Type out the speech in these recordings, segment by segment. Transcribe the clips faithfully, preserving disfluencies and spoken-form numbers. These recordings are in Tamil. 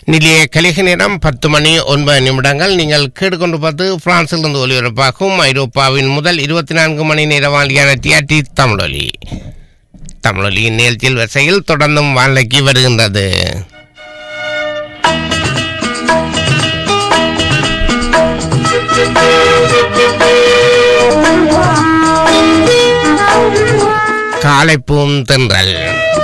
நிலைய கலிக நேரம் பத்து மணி ஒன்பது நிமிடங்கள். நீங்கள் கேட்டுக்கொண்டு பார்த்து பிரான்சிலிருந்து ஒலிபரப்பாகும் ஐரோப்பாவின் முதல் இருபத்தி நான்கு மணி நேர வானிலையான டிஆர்டி தமிழொலி. தமிழொலியின் நிகழ்ச்சியில் வரிசையில் தொடர்ந்தும் வானிலைக்கு வருகின்றது. காலைப்பூம் தென்றல்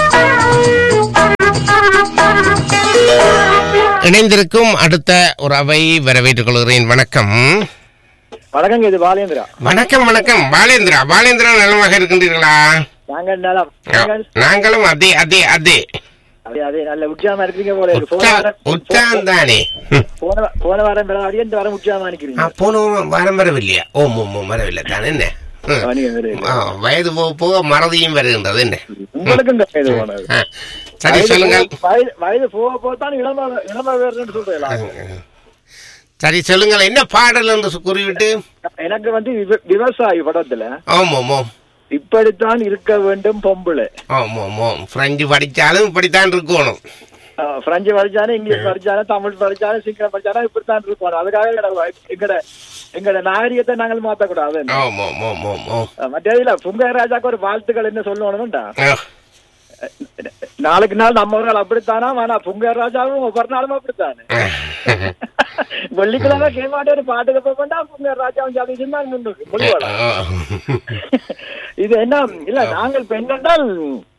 இணைந்திருக்கும் அடுத்த உறவை வரவேற்றுக் கொள்கிறேன். வணக்கம். வணக்கம், இது பாலேந்திரா. வணக்கம் வணக்கம் பாலேந்திரா. பாலேந்திரா நலமாக இருக்கின்றீர்களா? நாங்கள் நலம். நாங்களும் அதே அதே அதே அதே நல்ல உற்சாகமா இருக்கீங்க போல. உற்சாகம் தானே. போன வாரம் விளையாடி இந்த வாரம் உற்சாகமா இருக்கிறீங்க. போன வாரம் வரவில்லையா? ஓம் ஓம் ஓம் வரவில்லை தானே. என்ன வயது போக போக மறதியும் வருகின்றது. என்ன உங்களுக்கும் வயது போனது? சரி சொல்லுங்கள். வயது போக போதான் இளம இளம வேறுன்னு சொல்றீங்களா? சரி சொல்லுங்கள், என்ன பாடல் என்று குறிவிட்டு. எனக்கு வந்து விவசாயி படத்துல ஆமாமோ இப்படித்தான் இருக்க வேண்டும் பொம்புளை. ஆமாமோ பிரெஞ்சு படிச்சாலும் இப்படித்தான் இருக்கணும். பிரெஞ்சு படிச்சாலும் இங்கிலீஷ் படிச்சாலும் தமிழ் படிச்சாலும் சிங்களம் படிச்சாலும் இப்படித்தான் இருக்கணும். அதுக்காக எங்கட எங்கட நாகரிகத்தை நாங்கள் மாத்தக்கூடாது. மற்ற புங்கராஜாக்கு ஒரு வாழ்த்துக்கள் என்ன சொல்லணும்டா, நாளுக்கு நாள் நம்ம ஒரு நாள் அப்படித்தானா, ஆனா புங்கராஜாவும் ஒவ்வொரு நாளும் அப்படித்தானே. வெள்ளிக்கிழமை கேமாட்ட ஒரு பாட்டுக்கு போட்டா புங்கராஜாவும் ஜாதிச்சுதான் முடிவாளா. இது என்ன இல்ல, நாங்கள் இப்ப என்னென்றால்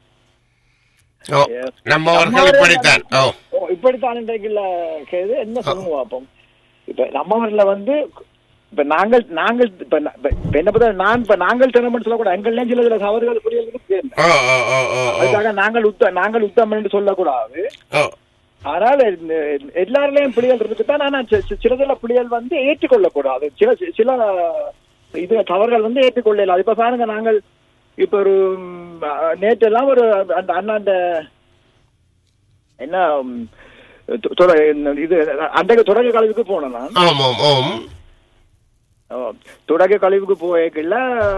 இப்படித்தான் என்ன சொல்லுவோம். அப்போ இப்ப நம்மவர்ல வந்து இப்ப நாங்கள் நாங்கள் இப்ப என்ன பத்தி நான் இப்ப நாங்கள் திறமை சொல்லக்கூடாது. எங்கள்ல சில சில தவறுகள் புரியலுக்கு அதுக்காக நாங்கள் உத்த நாங்கள் உத்தம் என்று சொல்லக்கூடாது. ஆனால் எல்லாருலயும் புலிகள் இருக்குதான். ஆனா சிலதுல புலிகள் வந்து ஏற்றுக்கொள்ளக்கூடாது. சில சில இது தவறுகள் வந்து ஏற்றுக்கொள்ளலாம். இப்ப பாருங்க, நாங்கள் இப்ப ஒரு நேற்று எல்லாம் ஒரு அந்த அண்ணாண்ட என்ன இது அன்றைக்கு தொடக்க கழிவுக்கு போனேன். தொடக்க கழிவுக்கு போய்க்கல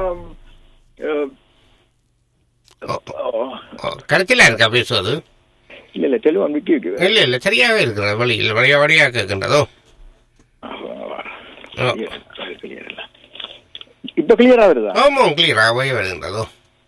கருத்துல இருக்கா பேசுவது? இல்ல இல்ல தெளிவாக விக்கி இருக்கு. இல்ல இல்ல சரியாக இருக்கிற வழியில் வழியா வழியா கேட்கின்றதோ. இப்ப கிளியரா வருதா? ஆமா கிளியராகவே வருகின்றதோ.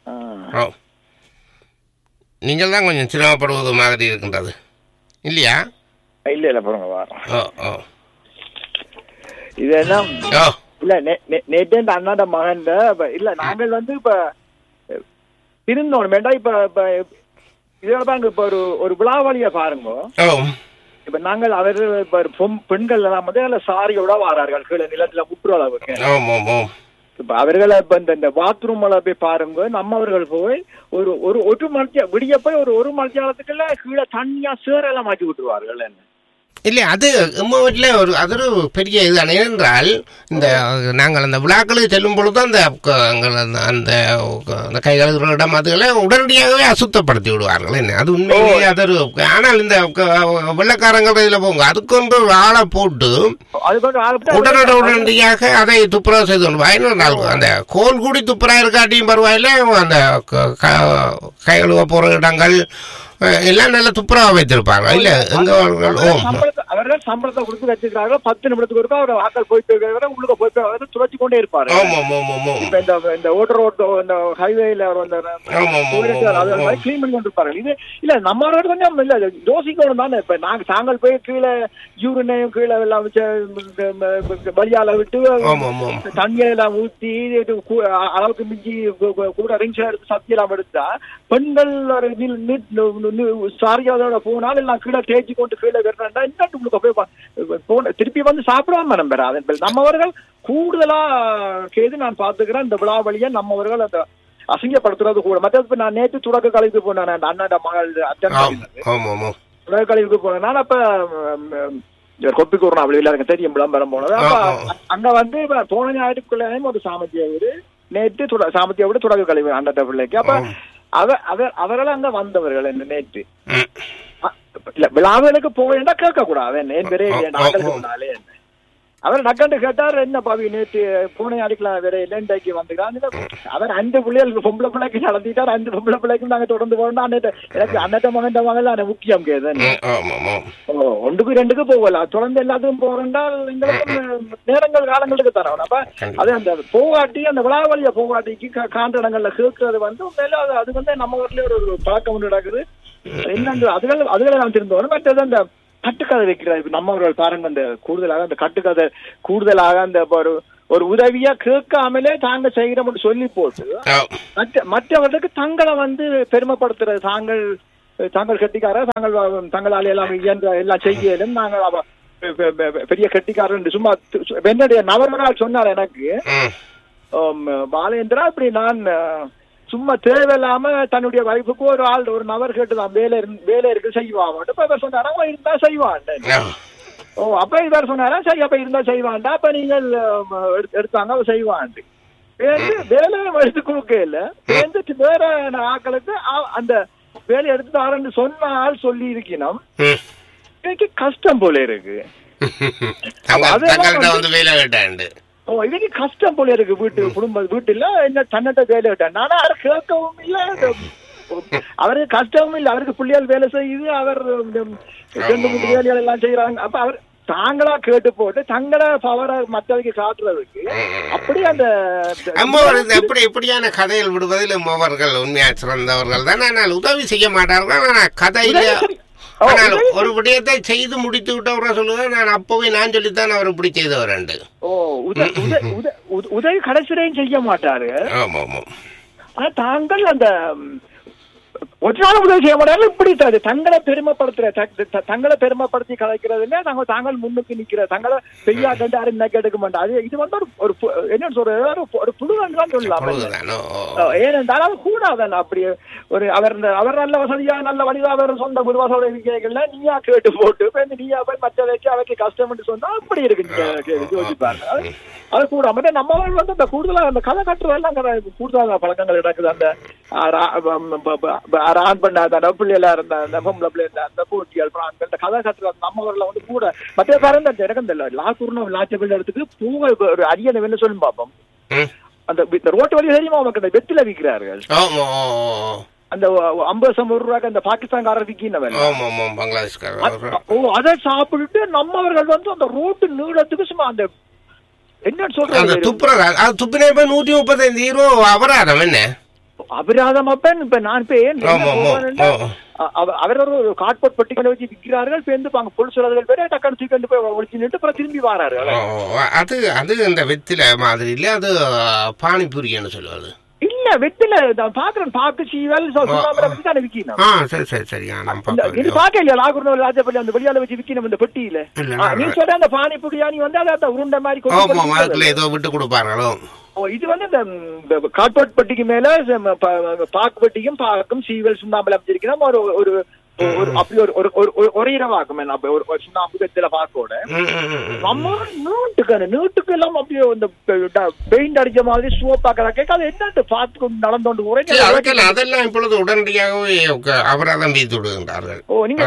நீங்கள் தான் கொஞ்சம் சிரமப்படுவது மாதிரி இருக்கின்றது இல்லையா? இல்ல இல்ல பாருங்க வர இதெல்லாம் இல்ல நேற்று அண்ணாண்ட மகன் இல்ல நாங்கள் வந்து இப்ப திருந்தோம் வேண்டாம். இப்ப இப்ப இதோட பாருங்க, இப்ப ஒரு ஒரு விழாவளிய பாருங்க. இப்ப நாங்கள் அவர்கள் இப்ப பெண்கள் எல்லாம் வந்து சாரியோட வாரார்கள் கீழே நிலத்துல முற்று அளவுக்கு. இப்ப அவர்களை இப்ப இந்த பாத்ரூம் போய் பாருங்க, நம்ம அவர்கள் போய் ஒரு ஒரு ஒரு மணித்தியா விடிய போய் ஒரு ஒரு மணித்தியாலத்துக்குள்ள கீழே தண்ணியா சேரெல்லாம் மாற்றி விட்டுருவார்கள். என்ன இல்லை, அது நம்ம வீட்டில் ஒரு அது ஒரு பெரிய இதுதான். ஏனென்றால் இந்த நாங்கள் அந்த விழாக்களுக்கு செல்லும் பொழுது அந்த அந்த அந்த கை கழுவுற இடம் அதுகளை உடனடியாகவே அசுத்தப்படுத்தி விடுவார்கள். என்ன அது உண்மையிலேயே அது ஒரு. ஆனால் இந்த வெள்ளக்காரங்கள் இதில் போங்க, அதுக்கொன்று ஒரு ஆளை போட்டு உடனட உடனடியாக அதை துப்புரவு செய்து கொண்டு அந்த கோல் கூடி துப்புரா இருக்காட்டியும் பரவாயில்ல, அந்த கை கழுவ போகிற இடங்கள் எல்லாம் நல்ல துப்புரவா வைத்திருப்பாங்க. இல்ல எங்க அவர்கள் சம்பளத்தை கொடுத்து வச்சிருக்காங்க. பத்து நிமிடத்துக்கு ஒருக்கா அவர் ஆக்கள் போயிட்டு உள்ளுக்க போயிட்டு துளைச்சு கொண்டே இருப்பாரு. இந்த ஓட்டர் ரோட் இந்த ஹைவேல கிளீன் பண்ணி கொண்டிருப்பார்கள். இது இல்ல நம்ம கொஞ்சம் இல்ல யோசிக்கணும் தானே. இப்ப நாங்க தாங்கள் போய் கீழே யூரினையும் கீழே எல்லாம் வச்சு வழியால விட்டு தண்ணியை எல்லாம் ஊற்றி அளவுக்கு மிஞ்சி கூட ரிங்ஸ் எடுத்து சத்தி எல்லாம் எடுத்தா பெண்கள் சாரியோட போனாலும் எல்லாம் கீழே தேய்ச்சி கொண்டு கீழே வெறா போய் திருப்பி வந்து சாப்பிடாம நம்புறா. நம்மவர்கள் கூடுதலா கேது நான் பாத்துக்கிறேன். இந்த விழா வழியா நம்மவர்கள் அந்த அசிங்கப்படுத்துறது கூட. மற்ற நான் நேற்று தொடக்க கழிவுக்கு போனேன். அண்ணாண்ட மகள் தொடக்க கழிவுக்கு போனேன். அப்ப கொப்பிக்கூறணும் அப்படி இல்ல தெரியும் விளம்பரம் போனது. அப்ப அங்க வந்து போன ஞாயிற்றுக்குள்ள ஒரு சாமத்திய வீடு, நேற்று சாமத்திய வீடு தொடக்க கழிவு அண்ணாண்ட பிள்ளைக்கு. அப்ப அவர்கள் அங்க வந்தவர்கள் என்ன நேற்று இல்ல விழாவுக்கு போக வேண்டாம் கேட்க கூடாது. என்ன பெரிய நாங்களே என்ன அவர் நக்கண்டு கேட்டார், என்ன பாவி நேற்று பூனை அடிக்கலாம் வேற இல்லைண்டாக்கி வந்துக்கிறான். அவர் அஞ்சு பிள்ளைகள் பொம்பளை பிள்ளைக்கு நடத்திட்டார். அஞ்சு பொம்பளை பிள்ளைக்கும் நாங்க தொடர்ந்து போறோம். அன்னைக்கு எனக்கு அன்னட்ட மகன் மகள் முக்கியம் கேது. ஒன்றுக்கு ரெண்டுக்கு போகலாம், தொடர்ந்து எல்லாத்துக்கும் போறோம்னால் எங்களுக்கு நேரங்கள் காலங்களுக்கு தரோம். அப்ப அது அந்த போகாட்டி அந்த விழாவளிய போகாட்டிக்கு காண்ற இடங்கள்ல கேட்கறது வந்து உண்மையில அது வந்து நம்ம ஊர்லயே ஒரு பழக்கம் ஒன்று நடக்குது. என்ன அதுகள் அதுகளை நாம் திரும்ப வரும். மற்றது அந்த கட்டுக்கதை வைக்கிறார் நம்மவர்கள் பாருங்க. அந்த கூடுதலாக அந்த கட்டுக்கதை கூடுதலாக அந்த ஒரு ஒரு உதவியா கேட்காமலே தாங்க செய்கிறோம்னு சொல்லி போட்டு மற்ற மற்றவர்களுக்கு தங்களை வந்து பெருமைப்படுத்துறது. தாங்கள் தாங்கள் கட்டிக்காரர், தாங்கள் தங்களால் எல்லாம் இயன்ற எல்லாம் செய்யலும் நாங்கள் பெரிய கட்டிக்காரர் சும்மா என்னுடைய நபர்களால் சொன்னார் எனக்கு பாலேந்திரா, இப்படி நான் சும்மா தேவையில்லாம தன்னுடைய வைஃபுக்கு ஒரு ஆள் ஒரு நபர் கேட்டுதான் வேலை வேலை இருக்கு செய்வான். இப்ப இவர் சொன்னாரா இருந்தா செய்வான். ஓ அப்ப இவர் சொன்னாரா சரி அப்ப இருந்தா செய்வான்டா. அப்ப நீங்கள் எடுத்தாங்க செய்வான். வேலை எடுத்து கொடுக்க இல்ல வந்துட்டு வேற ஆக்களுக்கு அந்த வேலை எடுத்து ஆரண்டு சொன்ன ஆள் சொல்லி இருக்கணும். எனக்கு கஷ்டம் போல இருக்கு. ஓ இதுக்கு கஷ்டம் போல இருக்கு. வீட்டு குடும்ப வீட்டுல என்ன தன்னிட்ட வேலை விட்டான். ஆனா அவர் கேட்கவும் இல்லை, அவருக்கு கஷ்டமும் இல்லை. அவருக்கு பிள்ளையால் வேலை செய்யுது, அவர் ரெண்டு மூணு வேலைகள் எல்லாம் செய்யறாங்க. அப்ப அவர் தாங்களா கேட்டு போட்டு தங்கள பவரை மற்றவருக்கு காட்டுறதுக்கு அப்படி அந்த எப்படி இப்படியான கதைகள் விடுவதில் அவர்கள் உண்மையா சிறந்தவர்கள் தான். ஆனால் உதவி செய்ய மாட்டார்கள். ஆனா கதையில ஆனால் ஒரு விடயத்தை செய்து முடித்து விட்டவரை சொல்லுவேன் நான் அப்பவே நான் சொல்லித்தான் அவர் இப்படி செய்தவர். ஓ உதவி கடைசியும் செய்ய மாட்டாரு. ஆனா தாங்கள் அந்த ஒரு நாள் உதவி செய்ய மாட்டாரு. இப்படி தங்களை பெருமைப்படுத்துற தங்களை பெருமைப்படுத்தி கலைக்கிறதுல நாங்க தாங்கள் முன்னுக்கு நிக்கிற தங்களை பெய்யா கண்டு யாரும் இன்னைக்கு எடுக்க மாட்டோம். அது இது வந்து ஒரு என்ன சொல்ற ஒரு புழுதான் தான் சொல்லலாம். ஏனென்றால் கூடாதான் அப்படி ஒரு அவர் அவர் நல்ல வசதியா நல்ல வழிவா அவர் சொந்த குருவாசோட இருக்கைகள்ல நீயா கேட்டு போட்டு நீயா போய் மற்ற வச்சு அவருக்கு கஷ்டம் சொன்னா அப்படி இருக்கு யோசிப்பாரு. அது கூட மட்டும் நம்ம வந்து அந்த கூடுதலா அந்த கதை கட்டுறதெல்லாம் கூடுதலான பழக்கங்கள் நடக்குது. அந்த ஆண் பண்ணாத பிள்ளைகளா இருந்த அந்த பொம்பளை பிள்ளை இருந்த அந்த போட்டிகள் அந்த கதை கட்டுறது நம்ம ஊர்ல வந்து கூட மற்ற பேரும் அந்த இடம் தெரியல. லாக்கூர்னு லாச்ச பிள்ளை இடத்துக்கு பூவை ஒரு அரியணை என்ன சொல்லி பார்ப்போம். அந்த ரோட்டு வழி தெரியுமா அவங்களுக்கு அந்த வெத்தில விற்கிறார்கள். அந்த ஐம்பது ஐம்பது ரூபாய்க்கு அந்த பாகிஸ்தான்காரர் விற்கினவன் அதை சாப்பிட்டுட்டு நம்மவர்கள் வந்து அந்த ரோட்டு நீளத்துக்கு சும்மா அந்த என்ன சொல்றாங்க துப்புரா நூத்தி முப்பத்தி ஐந்து ரூபா அபராதம். என்ன அபராதம்? அப்ப இப்ப நான் அவர் ஒரு கார்ட்போர்ட் பெட்டிகளை வச்சு விற்கிறார்கள். பொலிசுகள் பேரு டக்குனு தூக்கி போய் ஒழிச்சுட்டு அப்புறம் திரும்பி வரார்கள். அது அது இந்த வெத்தில மாதிரி இல்ல, அது பானிபூரின்னு சொல்லுவாரு. இல்ல வெத்தில பாக்குறேன் பாக்கு சீவல் விக்கணும். சரி சரி சரி இது பாக்க இல்லையா லாகூர் ராஜபள்ளி அந்த வெளியால வச்சு விக்கணும் இந்த பெட்டியில. நீ சொல்ற அந்த பானிபூரியா நீ வந்து அதை உருண்டை மாதிரி ஏதோ விட்டு கொடுப்பார்களோ. இது வந்து இந்த கார்ட்போர்ட் பெட்டிக்கு மேல பாக்கு பெட்டிக்கும் பாக்கும் சீவல் சுண்ணாம்பு அமைச்சிருக்கணும். ஒரு ஒரு அப்படி ஒரு ஒரே இரவாக்கும் ஒரு சுண்ணாம்பு பாக்கோட நம்ம நீட்டுக்கு நீட்டுக்கு எல்லாம் அப்படியே இந்த பெயிண்ட் அடிச்ச மாதிரி சுவப்பாக்க கேட்க அது என்ன பார்த்து நடந்தோண்டு ஒரே அதெல்லாம் இப்பொழுது உடனடியாகவே அபராதம் வைத்து விடுகின்றார்கள். ஓ நீங்க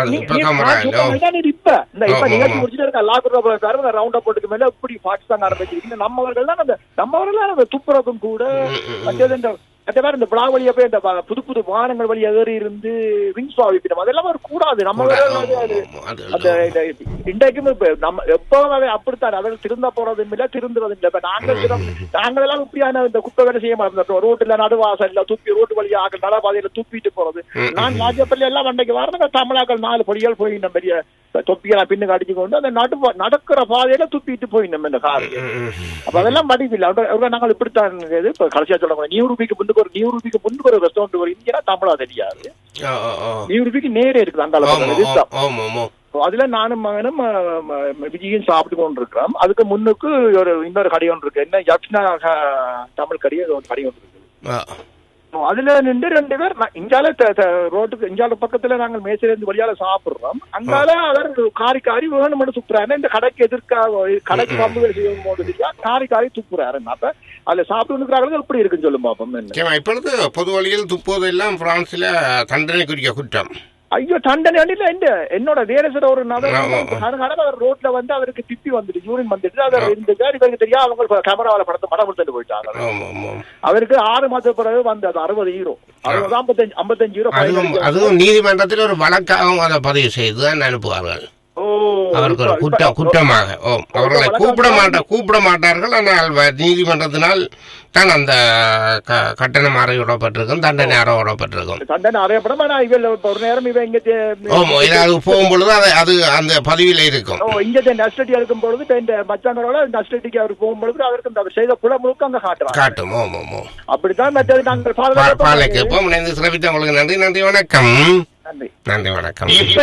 இப்ப இந்த இப்ப நிகழ்ச்சி முடிச்சுட்டு இருக்க லாக்கூர் ரவுண்ட் அப் போட்டுக்கு மேல இப்படி பாகிஸ்தான் ஆரம்பிச்சிருக்கீங்க. நம்மவர்கள் தான் அந்த நம்மவர்கள் அந்த துப்புரக்கும் கூட மற்றது இந்த அதே மாதிரி இந்த விழா வழியா போய் இந்த புது புது வாகனங்கள் வழியா ஏறி இருந்து விங்ஸ் பாவிப்பிடும் அதெல்லாம் ஒரு கூடாது. நம்ம அந்த இன்றைக்கும் இப்ப நம்ம எப்பவும் அப்படித்தான் அதில் திருந்த போறதும் இல்லை திருந்துறதும் இல்லை. இப்ப நாங்கள் நாங்கள் எல்லாம் இப்படியான இந்த குப்பை வேலை செய்ய மாட்டோம். ரோட்டுல நடுவாசல்ல துப்பி ரோட்டு வழியா நடைபாதையில துப்பிட்டு போறது. நான் ராஜப்பள்ளி எல்லாம் அன்றைக்கு வரணும் தமிழாக்கள் நாலு படிகள் போய் நம்ம பெரிய தொப்பியெல்லாம் பின்னுக்கு அடிச்சு கொண்டு அந்த நடு நடக்கிற பாதையில துப்பிட்டு போய் நம்ம இந்த காரு. அப்ப அதெல்லாம் மடிப்பில்லை. நாங்கள் இப்படித்தான் இப்ப கடைசியா சொல்ல நியூ ரூபிக்கு முன்னுக்கு ஒரு நியூ ரூபிக்கு முன்னுக்கு ஒரு ரெஸ்டாரண்ட் ஒரு இந்தியா தமிழா தெரியாது. நியூ ரூபிக்கு நேரே இருக்குது அந்த அளவுக்கு. அதுல நானும் மகனும் விஜயும் சாப்பிட்டு கொண்டு இருக்கிறோம். அதுக்கு முன்னுக்கு ஒரு இன்னொரு கடை ஒன்று இருக்கு. என்ன யக்ஷனா தமிழ் கடை ஒரு கடை ஒன்று இருக்கு. அதுல நின்று ரெண்டு பேர் இங்கால ரோட்டுக்கு இங்கால பக்கத்துல நாங்கள் மேசையில இருந்து வழியால சாப்பிடுறோம். அங்கால அவர் காரி காரி வேணும் மட்டும் துப்புறாரு. இந்த கடைக்கு எதிர்க்காக கடைக்கு பம்புகள் செய்யும் போது காரி காரி துப்புறாரு. அப்ப அதுல சாப்பிட்டு எப்படி இருக்குன்னு சொல்லும் பாப்போம். இப்பொழுது பொது வழியில் துப்புவது எல்லாம் பிரான்ஸ்ல தண்டனை குறிக்க குற்றம். ஐயோ தண்டனை அடியில இந்த என்னோட வேற சில ஒரு நபர் ரோட்ல வந்து அவருக்கு திப்பி வந்துட்டு யூரின் வந்துட்டு அவர் இருந்துச்சார் இவருக்கு தெரியாது அவங்க கேமராவில படத்தை படம் கொடுத்துட்டு போயிட்டாங்க. அவருக்கு ஆறு மாதம் பிறகு வந்தது அறுபது ஹீரோ அறுபது ஐம்பத்தஞ்சு ஐம்பத்தஞ்சு ஹீரோ. அதுவும் நீதிமன்றத்தில் ஒரு வழக்காகவும் அதை பதிவு செய்துதான் அனுப்புவார்கள் அவருக்கு ஒரு குற்ற குற்றமாக. ஓ அவர்களை கூப்பிட மாட்ட கூப்பிட மாட்டார்கள். ஆனால் நீதிமன்றத்தினால் தான் அந்த கட்டணம் அறையிடப்பட்டிருக்கும், தண்டனை அறவிடப்பட்டிருக்கும். தண்டனை அறையப்படும். ஒரு நேரம் இவன் இங்க ஏதாவது போகும்பொழுது அது அது அந்த பதிவில் இருக்கும். இங்க நஸ்டடி எடுக்கும் பொழுது இந்த மச்சாங்களோட நஸ்டடிக்கு அவர் போகும்பொழுது அவருக்கு அவர் செய்த குல முழுக்க அங்க காட்டும் காட்டும். ஓம் ஓம் ஓம் அப்படித்தான் மற்றது நாங்கள் பாலை கேட்போம். சிறப்பித்த உங்களுக்கு நன்றி. நன்றி வணக்கம். நன்றி நன்றி வணக்கம்.